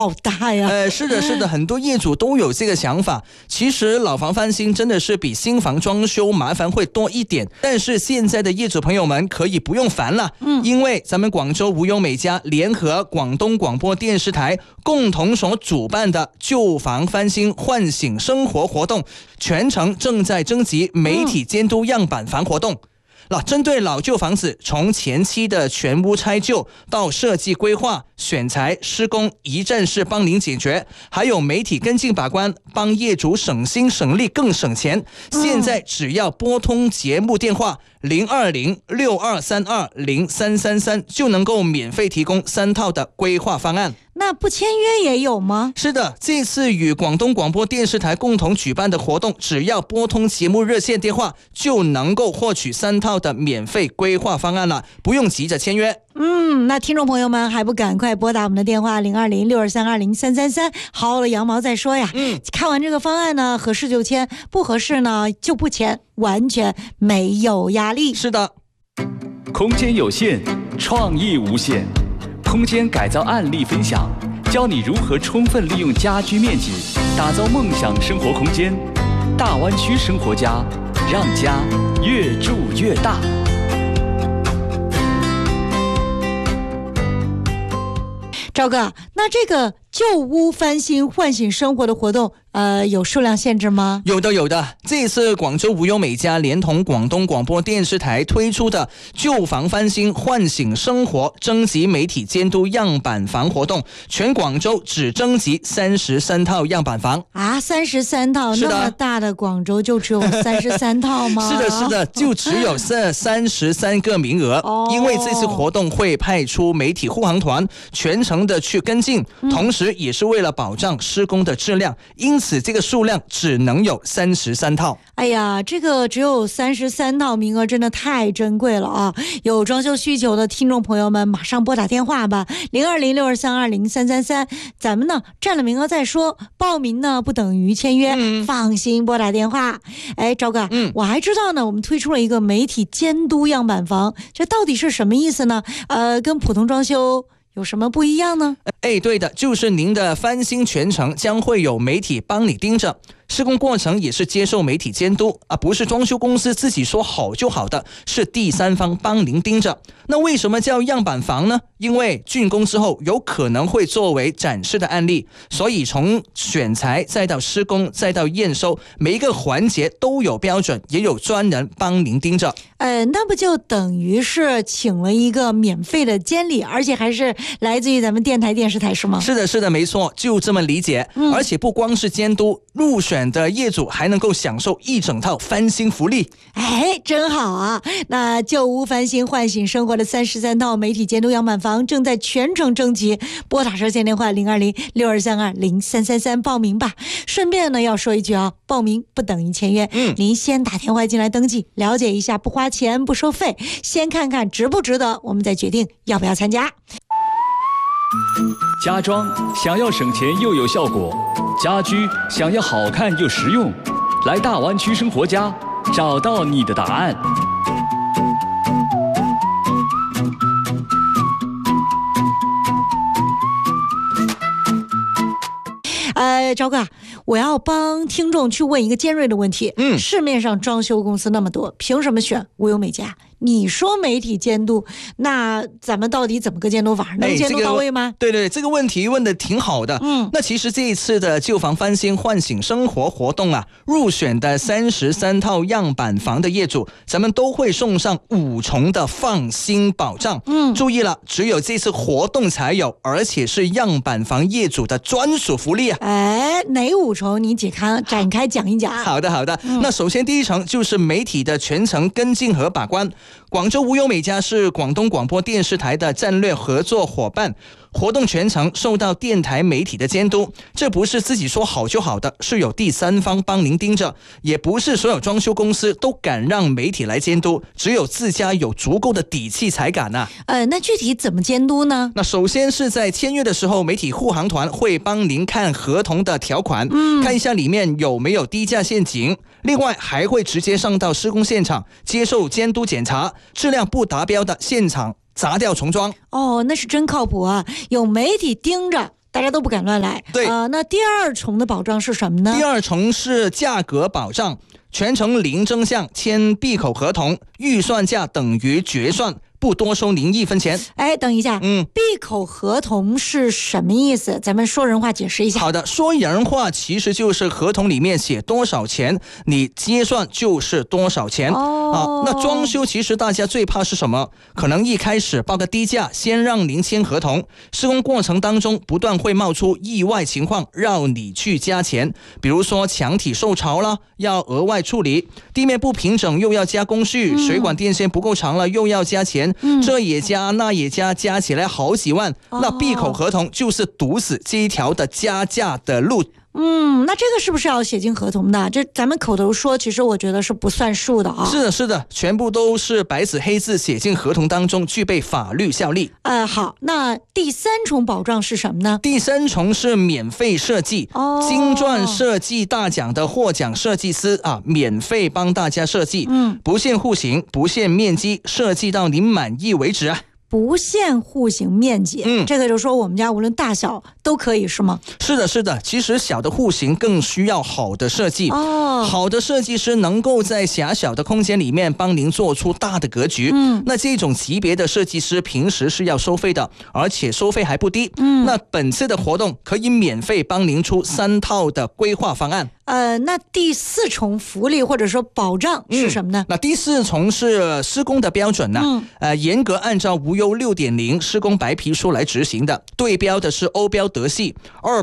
好大呀！ 是的，很多业主都有这个想法。其实老房翻新真的是比新房装修麻烦会多一点，但是现在的业主朋友们可以不用烦了，因为咱们广州无忧美家联合广东广播电视台共同所主办的旧房翻新唤醒生活活动，全程正在征集媒体监督样板房活动。针对老旧房子，从前期的全屋拆旧到设计规划、选材、施工，一站式帮您解决，还有媒体跟进把关，帮业主省心省力更省钱。现在只要拨通节目电话02062320333，就能够免费提供3套的规划方案。 那不签约也有吗？ 是的，这次与广东广播电视台共同举办的活动，只要拨通节目热线电话，就能够获取3套的免费规划方案了，不用急着签约。 那听众朋友们还不赶快拨打我们的电话02062320333，薅了羊毛再说呀。看完这个方案呢，合适就签，不合适呢就不签，完全没有压力。 是的， 空间有限，创意无限。空间改造案例分享，教你如何充分利用家居面积，打造梦想生活空间。大湾区生活家，让家越住越大。 赵哥，那这个旧屋翻新唤醒生活的活动有数量限制吗？ 有的，这次广州无忧美家连同广东广播电视台推出的旧房翻新唤醒生活征集媒体监督样板房活动，全广州只征集33套样板房啊，33套，那么大的广州就只有33套吗？ 是的，就只有这33个名额。因为这次活动会派出媒体护航团全程的去跟进，同时也是为了保障施工的质量，因此这个数量只能有33套。 哎呀，这个只有33套名额真的太珍贵了啊！有装修需求的听众朋友们马上拨打电话吧，02062320333，咱们呢占了名额再说，报名呢不等于签约，放心拨打电话。哎，赵哥，我还知道呢，我们推出了一个媒体监督样板房，这到底是什么意思呢？跟普通装修有什么不一样呢？ 对的，就是您的翻新全程将会有媒体帮你盯着，施工过程也是接受媒体监督不是装修公司自己说好就好的，是第三方帮您盯着。那为什么叫样板房呢？因为竣工之后有可能会作为展示的案例，所以从选材再到施工再到验收，每一个环节都有标准，也有专人帮您盯着。 那不就等于是请了一个免费的监理，而且还是来自于咱们电台电视台是吗？ 是的，没错，就这么理解。而且不光是监督，入选的业主还能够享受一整套翻新福利。 真好啊！那旧屋翻新唤醒生活的33套媒体监督样板房正在全程征集，拨打热线电话02062320333报名吧。顺便呢要说一句报名不等于签约，您先打电话进来登记，了解一下，不花钱不收费，先看看值不值得，我们再决定要不要参加。 家装想要省钱又有效果，家居想要好看又实用，来大湾区生活家，找到你的答案。 赵哥，我要帮听众去问一个尖锐的问题。市面上装修公司那么多，凭什么选无忧美家？你说媒体监督，那咱们到底怎么个监督法？能监督到位吗？ 对，这个问题问得挺好的。那其实这一次的旧房翻新唤醒生活活动入选的33套样板房的业主，咱们都会送上5重的放心保障。注意了，只有这次活动才有，而且是样板房业主的专属福利哪5重？你展开讲一讲。 好的。那首先第一层就是媒体的全程跟进和把关。广州无忧美家是广东广播电视台的战略合作伙伴，活动全程受到电台媒体的监督，这不是自己说好就好的，是有第三方帮您盯着，也不是所有装修公司都敢让媒体来监督，只有自家有足够的底气才敢那具体怎么监督呢？ 那首先是在签约的时候，媒体护航团会帮您看合同的条款，看一下里面有没有低价陷阱，另外还会直接上到施工现场接受监督检查，质量不达标的现场砸掉重装。 那是真靠谱有媒体盯着大家都不敢乱来。 对， 那第二重的保障是什么呢？ 第二重是价格保障，全程零争项，签闭口合同，预算价等于决算，不多收您1分钱。 哎，等一下，闭口合同是什么意思？咱们说人话解释一下。 好的，说人话其实就是合同里面写多少钱，你结算就是多少钱。那装修其实大家最怕是什么？可能一开始报个低价，先让您签合同，施工过程当中不断会冒出意外情况，让你去加钱。比如说墙体受潮了，要额外处理；地面不平整又要加工序；水管电线不够长了又要加钱。这也加那也加，加起来好几万。那闭口合同就是堵死这一条的加价的路。 那这个是不是要写进合同的？这咱们口头说，其实我觉得是不算数的啊。 是的，是的，全部都是白纸黑字写进合同当中，具备法律效力。 好，那第三重保障是什么呢？ 第三重是免费设计，金钻设计大奖的获奖设计师免费帮大家设计，不限户型，不限面积，设计到您满意为止啊。 不限户型面积，这个就说我们家无论大小都可以是吗？ 是的，是的，其实小的户型更需要好的设计。好的设计师能够在狭小的空间里面帮您做出大的格局。那这种级别的设计师平时是要收费的，而且收费还不低。那本次的活动可以免费帮您出3套的规划方案。 那第四重福利或者说保障是什么呢？ 那第四重是施工的标准呢，严格按照无忧 6.0 施工白皮书来执行的，对标的是欧标德系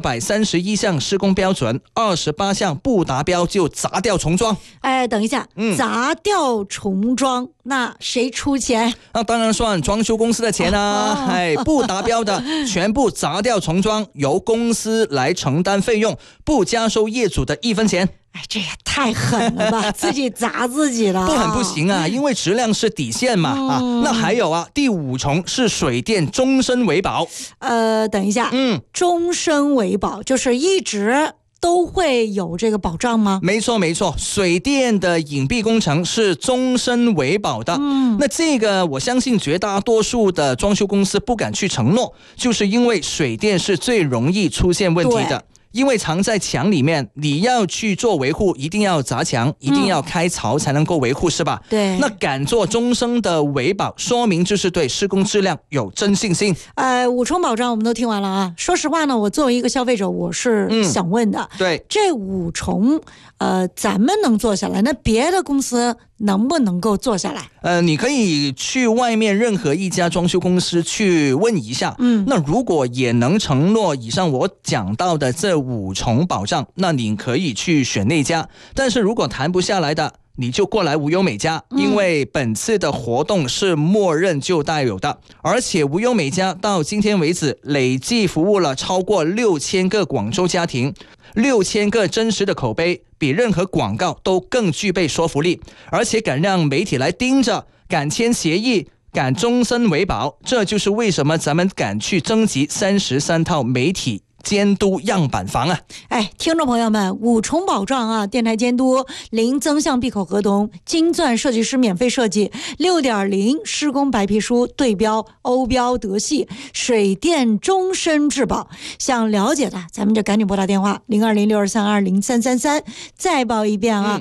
231项施工标准，28项不达标就砸掉重装。 等一下，砸掉重装，那谁出钱？ 那当然算装修公司的钱啊。不达标的全部砸掉重装，由公司来承担费用，不加收业主的1分钱。 这也太狠了吧！自己砸自己了。 不狠不行啊，因为质量是底线嘛。那还有第5重是水电终身维保。 等一下，终身维保就是一直都会有这个保障吗？ 没错没错，水电的隐蔽工程是终身维保的。那这个我相信绝大多数的装修公司不敢去承诺，就是因为水电是最容易出现问题的。因为藏在墙里面，你要去做维护，一定要砸墙，一定要开槽才能够维护，是吧？ 对。 那敢做终身的维保，说明就是对施工质量有真信心。 5重保障我们都听完了啊。说实话呢，我作为一个消费者，我是想问的， 对， 这5重，咱们能做下来，那别的公司能不能够做下来？ 你可以去外面任何一家装修公司去问一下。那如果也能承诺以上我讲到的这5重保障，那你可以去选那家。但是如果谈不下来的，你就过来无忧美家，因为本次的活动是默认就带有的，而且无忧美家到今天为止累计服务了超过6000个广州家庭，6000个真实的口碑，比任何广告都更具备说服力，而且敢让媒体来盯着，敢签协议，敢终身维保。这就是为什么咱们敢去征集33套媒体监督样板房啊！ 听众朋友们，5重保障啊，电台监督，零增项闭口合同，金钻设计师免费设计，6.0施工白皮书，对标欧标德系，水电终身质保。想了解的，咱们就赶紧拨打电话02062320333，再报一遍啊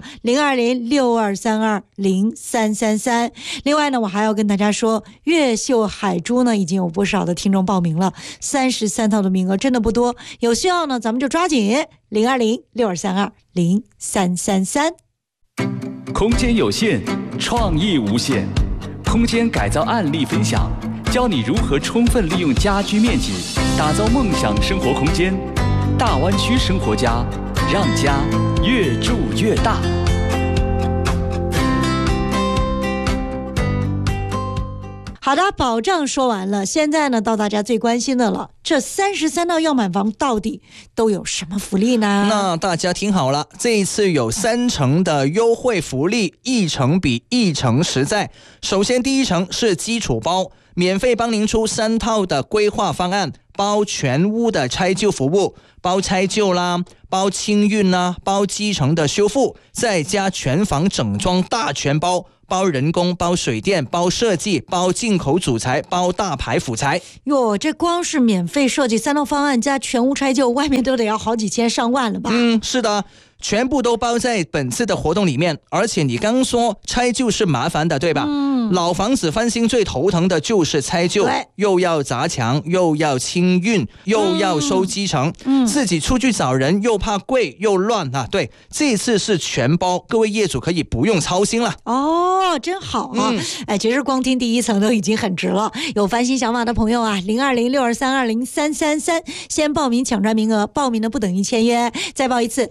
，02062320333。另外呢，我还要跟大家说，越秀海珠呢，已经有不少的听众报名了，33套的名额真的不多。有需要呢，咱们就抓紧02062320333。 空间有限，创意无限，空间改造案例分享，教你如何充分利用家居面积，打造梦想生活空间。大湾区生活家，让家越住越大。 好的，保障说完了，现在呢，到大家最关心的了，这33套样板房到底都有什么福利呢？ 那大家听好了，这一次有3成的优惠福利，1成比1成实在。首先第1成是基础包，免费帮您出3套的规划方案，包全屋的拆旧服务，包拆旧啦，包清运啦，包基层的修复，再加全房整装大全包， 包人工、包水电、包设计、包进口主材、包大牌辅材。 哟，这光是免费设计3套方案加全屋拆旧，外面都得要好几千上万了吧？ 是的，全部都包在本次的活动里面。而且你刚说拆旧是麻烦的，对吧？老房子翻新最头疼的就是拆旧，又要砸墙，又要清运，又要收基层，自己出去找人又怕贵又乱啊。对，这次是全包，各位业主可以不用操心了。 哦，真好啊！其实光听第一层都已经很值了。有翻新想法的朋友啊，02062320333，先报名抢占名额，报名的不等于签约。再报一次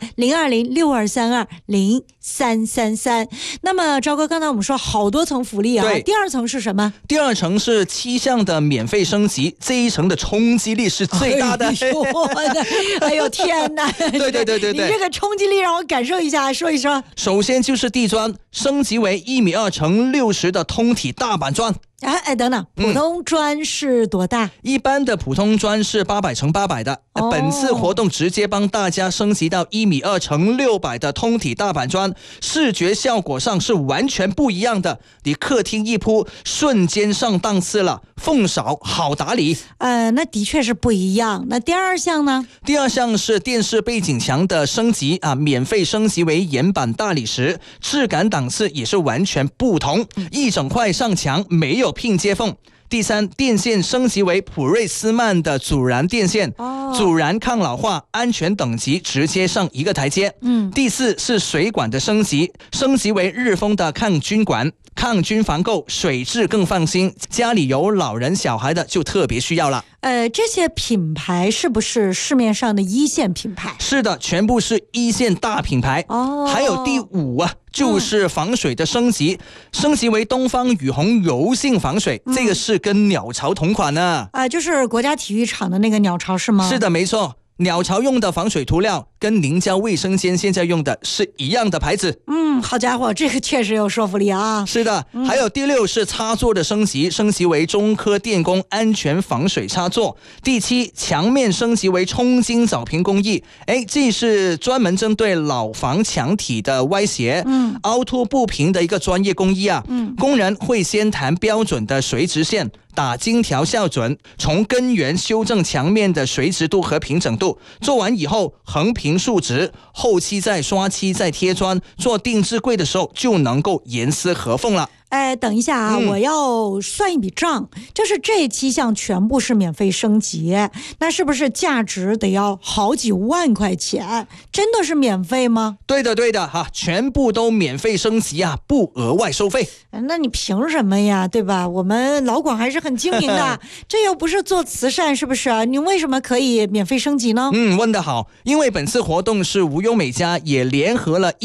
，02062320333。那么赵哥，刚才我们说好多层福利啊，第二层是什么？第二层是7项的免费升级，这一层的冲击力是最大的。 哎呦天哪！ 对， 你这个冲击力让我感受一下，说一说。 首先就是地砖升级为1.2米乘60的通体大板砖。 等等，普通砖是多大？ 一般的普通砖是800乘800的，本次活动直接帮大家升级到1.2米乘600的通体大板砖，视觉效果上是完全不一样的。你客厅一铺，瞬间上档次了，缝少好打理。 那的确是不一样。那第二项呢？ 第二项是电视背景墙的升级啊，免费升级为岩板大理石，质感档次也是完全不同，一整块上墙没有拼接缝。第三，电线升级为普瑞斯曼的阻燃电线，阻燃抗老化，安全等级直接上一个台阶。第四是水管的升级为日丰的抗菌管，抗菌防垢，水质更放心，家里有老人小孩的就特别需要了。 这些品牌是不是市面上的一线品牌？ 是的，全部是一线大品牌。还有第5啊，就是防水的升级为东方雨虹柔性防水，这个是跟鸟巢同款呢。 就是国家体育场的那个鸟巢是吗？ 是的，没错。鸟巢用的防水涂料跟凝胶卫生间现在用的是一样的牌子。 好家伙，这个确实有说服力啊。 是的，还有第6是插座的升级为中科电工安全防水插座。第7，墙面升级为冲晶藻平工艺，这是专门针对老房墙体的歪斜、凹凸不平的一个专业工艺啊。工人会先弹标准的垂直线，打金条校准，从根源修正墙面的垂直度和平整度，做完以后横平竖直，后期再刷漆再贴砖，做定制柜的时候就能够严丝合缝了。 等一下啊，我要算一笔账，就是这7项全部是免费升级，那是不是价值得要好几万块钱？真的是免费吗？ 对的哈，全部都免费升级啊，不额外收费。 那你凭什么呀，对吧？我们老广还是很精明的，这又不是做慈善，是不是？你为什么可以免费升级呢？ 问得好，因为本次活动是无忧美家也联合了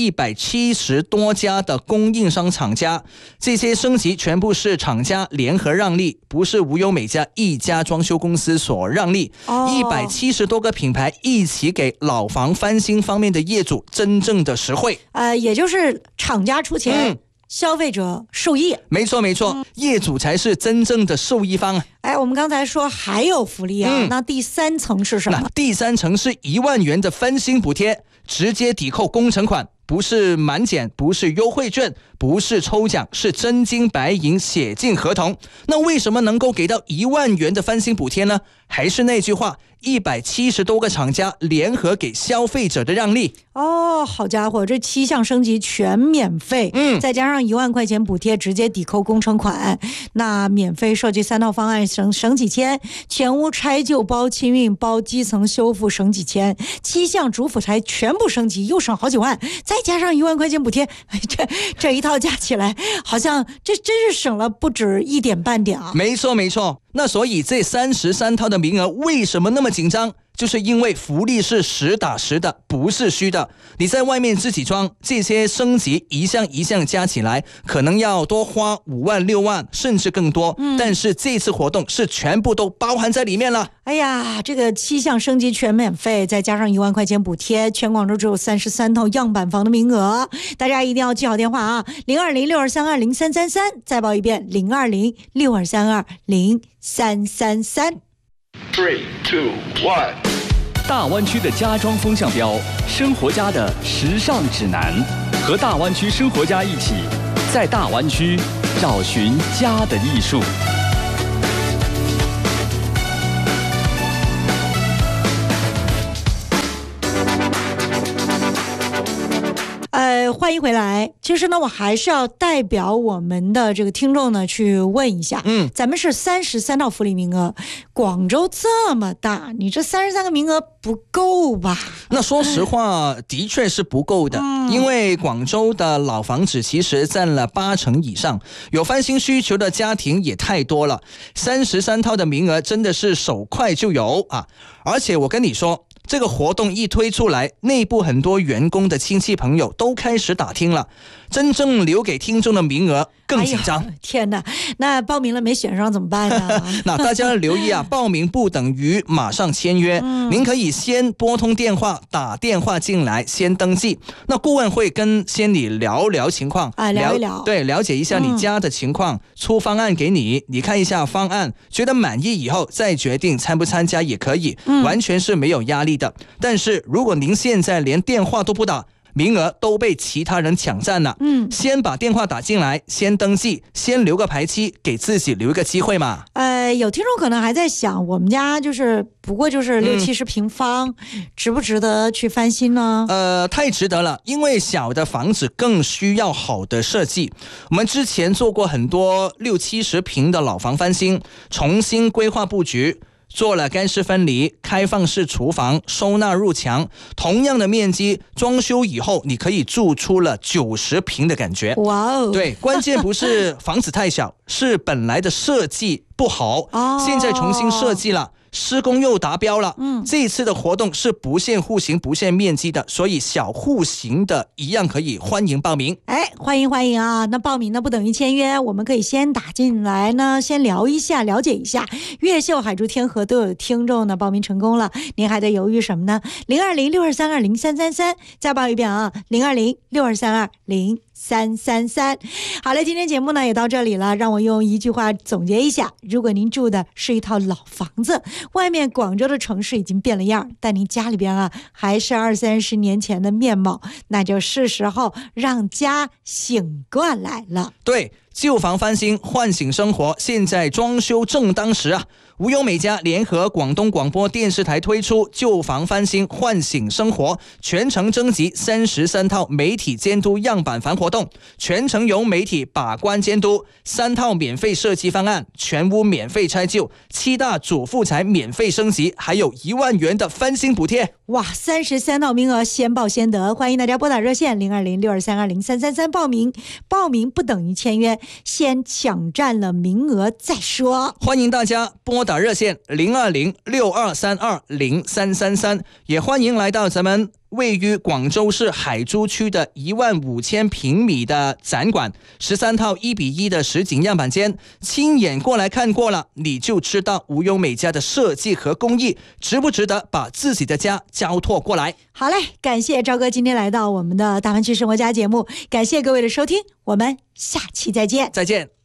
170多家的供应商厂家，这些升级全部是厂家联合让利，不是无忧美家一家装修公司所让利。170多个品牌一起给老房翻新方面的业主真正的实惠。 也就是厂家出钱，消费者受益。 没错，业主才是真正的受益方。 我们刚才说还有福利啊，那第3层是什么？ 第3层是1万元的翻新补贴，直接抵扣工程款，不是满减，不是优惠券，不是抽奖，是真金白银写进合同。那为什么能够给到1万元的翻新补贴呢？还是那句话，170多个厂家联合给消费者的让利。 好家伙，这7项升级全免费，再加上1万块钱补贴，直接抵扣工程款。那免费设计3套方案省几千，全屋拆旧包清运包基层修复省几千，7项主辅材全部升级又省好几万，再加上1万块钱补贴，这一套加起来好像这真是省了不止1点半点啊。 没错，那所以这33套的名额为什么那么紧张？就是因为福利是实打实的，不是虚的。你在外面自己装，这些升级一项一项加起来，可能要多花5万6万，甚至更多。但是这次活动是全部都包含在里面了。 这个7项升级全免费，再加上1万块钱补贴，全广州只有33套样板房的名额，大家一定要记好电话啊，02062320333，再报一遍02062320333。 3、2、1。大湾区的家装风向标，生活家的时尚指南，和大湾区生活家一起在大湾区找寻家的艺术。 欢迎回来。其实呢，我还是要代表我们的这个听众呢去问一下，咱们是33套福利名额，广州这么大，你这33个名额不够吧？ 那说实话，的确是不够的，因为广州的老房子其实占了80%以上，有翻新需求的家庭也太多了，33套的名额真的是手快就有啊！而且我跟你说，这个活动一推出来，内部很多员工的亲戚朋友都开始打听了，真正留给听众的名额更紧张。 天哪，那报名了没选上怎么办呢？ 那大家要留意啊，报名不等于马上签约，您可以先拨通电话，打电话进来先登记，那顾问会先你聊聊情况， 聊一聊， 对，了解一下你家的情况，出方案给你，你看一下方案，觉得满意以后再决定参不参加也可以，完全是没有压力的。但是如果您现在连电话都不打，名额都被其他人抢占了，先把电话打进来，先登记，先留个排期，给自己留一个机会嘛。 有听众可能还在想，我们家不过就是60-70平方，值不值得去翻新呢？ 太值得了，因为小的房子更需要好的设计。我们之前做过很多60-70平的老房翻新，重新规划布局，做了干湿分离、开放式厨房、收纳入墙，同样的面积，装修以后你可以住出了90平的感觉。 哇哦！ 对，关键不是房子太小，是本来的设计不好，现在重新设计了。施工又达标了，这一次的活动是不限户型不限面积的，所以小户型的一样可以欢迎报名。 欢迎啊！那报名呢不等于签约，我们可以先打进来呢，先聊一下，了解一下。越秀、海珠、天河都有听众呢报名成功了，您还在犹豫什么呢？020-6232-0333，再报一遍啊，020-6232-0333。好了，今天节目呢也到这里了，让我用一句话总结一下：如果您住的是一套老房子，外面广州的城市已经变了样，但您家里边啊还是20-30年前的面貌，那就是时候让家醒过来了。 对，旧房翻新，唤醒生活，现在装修正当时啊！无忧美家联合广东广播电视台推出旧房翻新唤醒生活全程征集33套媒体监督样板房活动，全程由媒体把关监督，3套免费设计方案，全屋免费拆旧，7大主妇材免费升级，还有1万元的翻新补贴。 哇，33套名额，先报先得，欢迎大家拨打热线020-6232-0333报名，报名不等于签约，先抢占了名额再说。 欢迎大家拨打热线020-6232-0333，也欢迎来到咱们位于广州市海珠区的15000平米的展馆，13套1:1的实景样板间，亲眼过来看过了，你就知道无忧美家的设计和工艺值不值得把自己的家交托过来。 好嘞，感谢赵哥今天来到我们的大湾区生活家节目，感谢各位的收听，我们下期再见。 再见。